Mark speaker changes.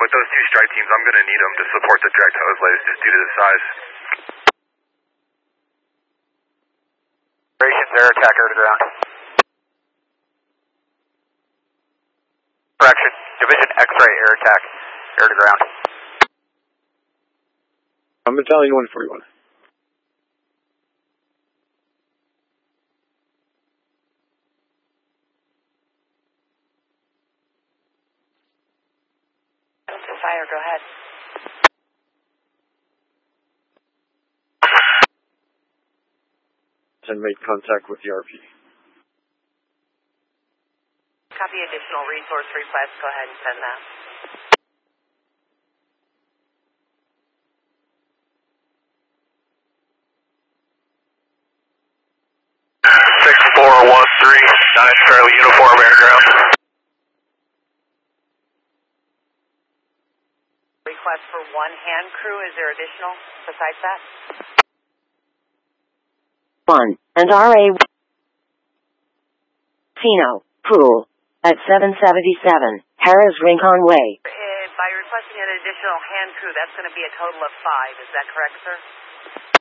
Speaker 1: with those two strike teams, I'm going to need them to support the direct hose lays just due to the size.
Speaker 2: Operations, air attack, air to ground. Correction, Division X-ray, air attack, air to ground.
Speaker 3: I'm Battalion 141.
Speaker 4: Fire, go ahead.
Speaker 3: And made contact with the RP.
Speaker 4: Copy additional resource request. Go ahead and send that.
Speaker 1: Charlie uniform aircraft.
Speaker 4: Request for one hand crew. Is there additional besides that?
Speaker 5: 1 and RA Fino Pool at 777 Harris Rincon Way.
Speaker 4: By requesting an additional hand crew, that's going to be a total of 5. Is that correct, sir?